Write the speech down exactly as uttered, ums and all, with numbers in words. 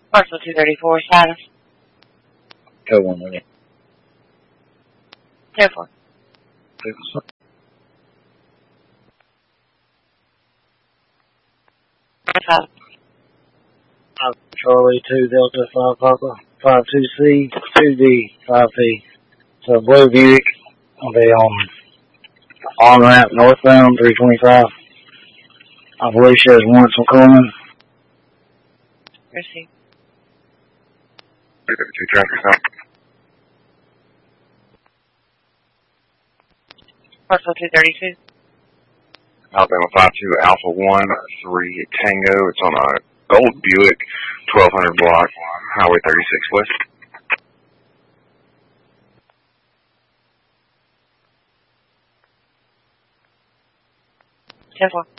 Parcel two thirty-four, status. Go one minute. ten four. Five. Uh, Charlie two Delta five Papa five two C two D five P. So Blue Buick will be on on ramp northbound three twenty five. I believe she has warrants on Coleman. Receive. Two traffic stop. Parcel two thirty-two. Alabama five two Alpha one three Tango. It's on a gold Buick, twelve hundred block, Highway thirty-six West. ten four.